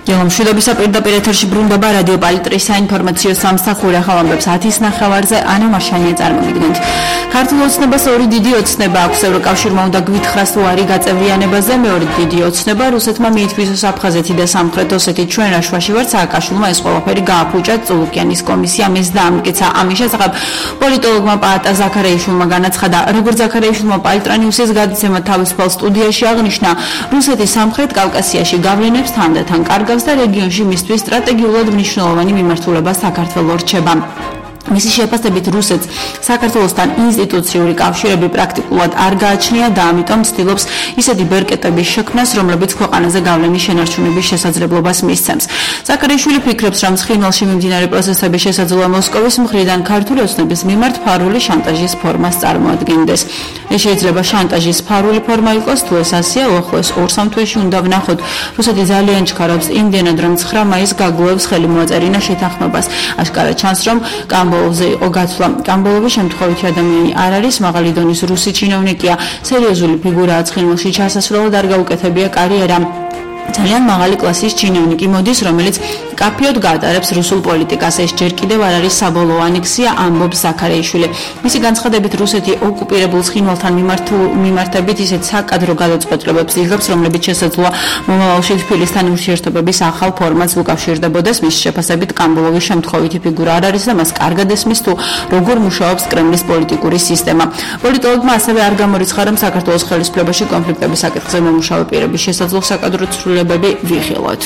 მშვიდობისა პირდაპირ ეთერში ბრუნდება რადიო პალიტრის საინფორმაციო სამსახური ახალ ამბებს 10:09-ზე ანა მარშანია წარმოგიდგენთ. ქართულ ოცნებას ორი დიდი ოცნება აქვს. ევროკავშირმა უნდა გვითხრას უარი გაწევრიანებაზე. მეორე დიდი ოცნება რუსეთმა მიითვისოს აფხაზეთი და სამხრეთ ოსეთი. ჩვენ რაშვაში ვართ, სააკაშვილმა ეს ყველაფერი გააფუჭა. წულუკიანის კომისიამ ეს დაამტკიცა. ამის შესახებ პოლიტოლოგმა პაატა ზაქარეიშვილმა განაცხადა, როგორც ზაქარეიშვილმა პალიტრა ნიუსის გადაცემა თავისუფალ სტუდიაში აღნიშნა, რუსეთის სამხრეთ კავკასიაში გავლენებს თანდათან კარგავს და რეგიონში მისთვის სტრატეგიულად მნიშვნელოვანი მიმართულება საქართველოს რჩება. მისი შეფასებით რუსეთს საქართველოსთან ინსტიტუციური კავშირები პრაქტიკულად არ გააჩნია და ამიტომ ცდილობს ისეთი ბერკეტების შექმნას, რომლებიც ქვეყანაზე გავლენის შენარჩუნების შესაძლებლობას მისცემს. ზაქარეიშვილი ფიქრობს, რომ ცხინვალში მიმდინარე პროცესების შესაძლოა მოსკოვის მხრიდან ქართული ოცნების მიმართ ფარული შანტაჟის ფორმას წარმოადგენდეს. ეს შეიძლება შანტაჟის ფარული ფორმა იყოს, თუ ეს ასეა, უახლოეს 2-3 თვეში უნდა ვნახოთ. რუსეთი ძალიან ჩქარობს იმდენად, რომ 9 მაისს გაგლოვებს ხელი მოაწერინა შეთანხმებას. აშკარად ჩანს, რომ კამბოლოვზე იყო გაცვლა. კამბოლოვის შემთხვევითი ადამიანი არ არის, მაღალი დონის რუსი ჩინოვნიკია, სერიოზული ფიგურაა ცხინვალში ჩასასვლელად არ გაუკეთებია კარიერა. ძალიან მაღალი კლასის ჩინოვნიკი მოდის, რომელიც კაფიოდ გაატარებს რუსულ პოლიტიკას. ეს ჯერ კიდევ არ არის საბოლოო ანექსია, ამბობს ზაქარეიშვილი. მისი განცხადებით, რუსეთი ოკუპირებულ ცხინვალთან მიმართებით ისეთ საკადრო გადაწყვეტილებებს იღებს, რომლებიც შესაძლოა მომავალში თბილისთან ურთიერთობების ახალ ფორმატს უკავშირდებოდეს. მის შეფასებით, კამბოლოვის შემთხვევითი ფიგურა არ არის და მას კარგად ესმის, თუ როგორ მუშაობს კრემლის პოლიტიკური სისტემა. პოლიტოლოგმა ასევე არ გამორიცხა, რომ საქართველოს ხელისუფლებაში კონფლიქტების საკითხზე მომუშავე პირების შესაძლო საკადრო ცვლილებები ვიხილოთ.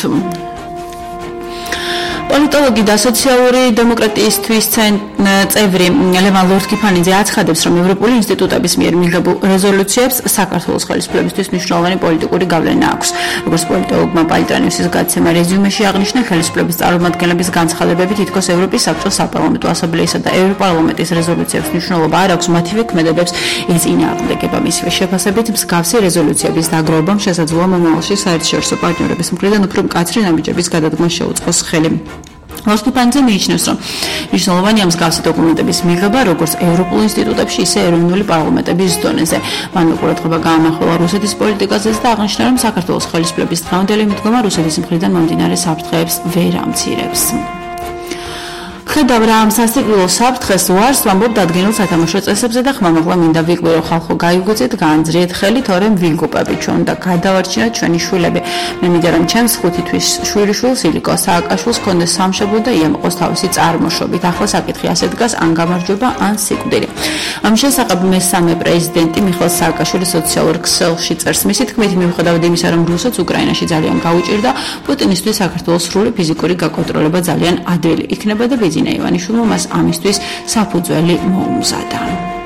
პოლიტოლოგი და სოციალური დემოკრატიისთვის წევრი ლევან ლორთქიფანიძე აცხადებს, რომ ევროპული ინსტიტუტების მიერ მიღებულ რეზოლუციებს საქართველოს ხელისუფლებისთვის მნიშვნელოვანი პოლიტიკური გავლენა აქვს. როგორც პოლიტოლოგმა პალიტრა ნიუსის გადაცემა რეზიუმეში აღნიშნა, ხელისუფლების წარმომადგენლების განცხადებები თითქოს ევროპის საბჭოს საპარლამენტო ასამბლეისა და ევროპარლამენტის რეზოლუციებს მნიშვნელობა არ აქვს, მათივე ქმედებებს ეწინააღმდეგება. მისივე შეფასებით, მსგავსი რეზოლუციების დაგროვებამ შესაძლოა მომავალში საერთაშორისო პარტნიორების მხრიდან უფრო მკაცრი ნაბიჯების გადადგმას შეუწყოს ხელი. ლორთქიფანიძე მიიჩნევს, რომ მნიშვნელოვანია მსგავსი დოკუმენტების მიღება როგორც ევროპულ ინსტიტუტებში, ისე ეროვნული პარლამენტების დონეზე. მან ყურადღება გაამახვილა რუსეთის პოლიტიკაზეც და აღნიშნა, რომ საქართველოს ხელისუფლების დღევანდელი მიდგომა რუსეთის მხრიდან მომდინარე საფრთხეებს ვერ ამცირებს. ხედავ რა ამ სასიკვდილო საფრთხეს უარს ვამბობ დადგენილ სათამაშო წესებზე და ხმამაღლა მინდა ვიყვირო ხალხო გაიგუძეთ გაანძრიეთ ხელი თორემ ვინგუპები ჩვენ და გადავარჩინოთ ჩვენი შვილები. მე მინდა რომ ჩემს 5 თვის შვილიშვილს ილიკო სააკაშვილს ჰქონდეს სამშობლო და იამყოს თავისი წარმოშობით. ახლა საკითხი ასე დგას, ან გამარჯვება ან სიკვდილი. ამ შესახებ მესამე პრეზიდენტი მიხეილ სააკაშვილი სოციალურ ქსელში წერს. მისი თქმით, მიუხედავად იმისა, რომ რუსეთს უკრაინაში ძალიან გაუჭირდა, პუტინისთვის საქართველოს სრული ფიზიკური გაკონტროლება ძალიან ადვილი იქნება და ბიძინა ივანიშვილმა მას ამისთვის საფუძველი მოუმზადა.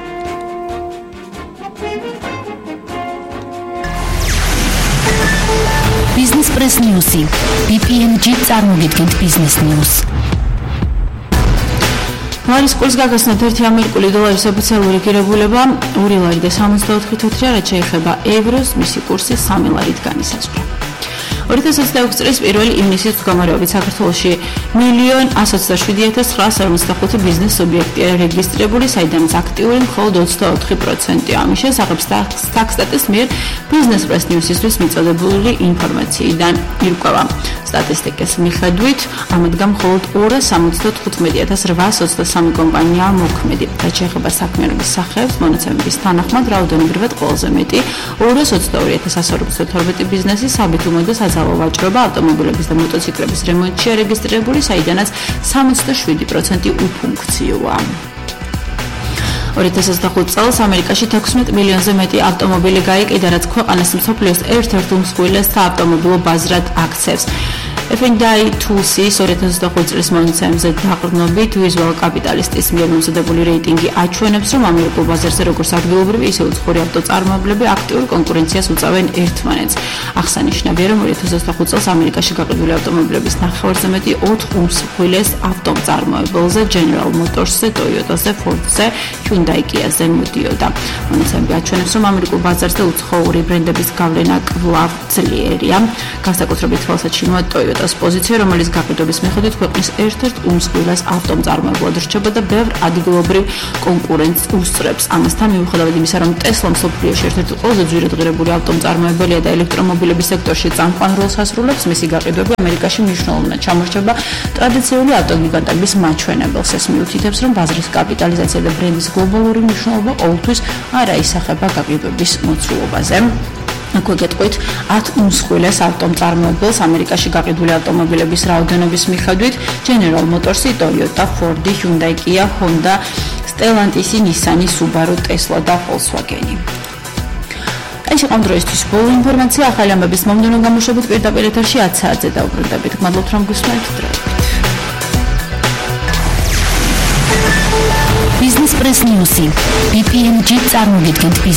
Business Press News. BPMG წარმოგიდგენთ Business News. მარის კურსს გაგაცნოთ $1 ოფიციალური ღირებულება 2 ლარი და 64 თეთრი, რაც შეეხება ევროს, მისი კურსი 3 ლარით განისაზღვრა. 2026 წლის 1 ივნისის მდგომარეობით საქართველოში 1,127,945 ბიზნეს სუბიექტია რეგისტრირებული, საიდანაც აქტიური მხოლოდ 24%. ამის შესახებ სტატისტიკის მიერ Business Press News-ისთვის მიწოდებული ინფორმაციიდან ირკვევა. სტატისტიკის მიხედვით, ამათგან მხოლოდ 275,823 კომპანიაა მოქმედი. რაც შეეხება საქმიანობის სახეებს, მონაცემების თანახმად რაოდენობრივად ყველაზე მეტი 222,142 ბიზნესი საბიტუმო და საზავო ვაჭრობა, ავტომობილების და მოტოციკლების რემონტშია რეგისტრირებული, საიდანაც 67% უფუნქციოა. 2025 წელს ამერიკაში 16 მილიონზე მეტი ავტომობილი გაიყიდა, რაც ქვეყანას მსოფლიოს ერთ-ერთ უმსხვილეს საავტომობილო ბაზრად აქცევს. F&I Tools-ის 2025 წლის მონაცემებზე დაყრდნობით ვიზუალ კაპიტალისტის მიერ მომზადებული რეიტინგი აჩვენებს, რომ ამერიკულ ბაზარზე როგორც ადგილობრივი, ისე უცხოური ავტოწარმოებლები აქტიურ კონკურენციას უწევენ ერთმანეთს. აღსანიშნავია, რომ 2025 წელს ამერიკაში გაყიდული ავტომობილების ნახევარზე მეტი 4 უმსხვილეს ავტომწარმოებელზე, General Motors-ზე, Toyota-ზე, Ford-ზე, Hyundai, Kia-ზე მოდიოდა. მონაცემები აჩვენებს, რომ ამერიკულ ბაზარზე უცხოური ბრენდების გავლენა კვლავ ძლიერია. განსაკუთრებით თვალსაჩინოა Toyota Toyota-s პოზიცია, რომელიც გაყიდვების მიხედვით ქვეყნის ერთ-ერთ უმსხვილეს ავტომწარმოებლად რჩება და ბევრ ადგილობრივ კონკურენტს უსწრებს. ამასთან მიუხედავად იმისა, რომ Tesla მსოფლიოში ერთ-ერთი ყველაზე ძვირადღირებული ავტომწარმოებელია და ელექტრომობილების სექტორში წამყვან როლს ასრულებს, მისი გაყიდვები ამერიკაში მნიშვნელოვნად ჩამორჩება ტრადიციული ავტოგიგანტების მაჩვენებელს. ეს მიუთითებს, რომ ბაზრის კაპიტალიზაცია და ბრენდის გლობალური მნიშვნელობა ყოველთვის არ აისახება გაყიდვების მოცულობაზე. Ако გეტყვით 10 უმსხვილეს ავტომწარმოებელს ამერიკაში გაყიდული ავტომობილების რაოდენობის მიხედვით General Motors, Toyota, Ford, Hyundai, Kia, Honda, Stellantis, Nissan, Subaru, Tesla და Volkswagen. ეს იყო დროისთვის ბოლო ინფორმაცია. ახალი ამბების მომდევნო გამოშვებით პირდაპირ ეთერში 10 საათზე დავბრუნდებით. მადლობთ რომ გისმენთ. Business Press News. PPMG წარმოგიდგენთ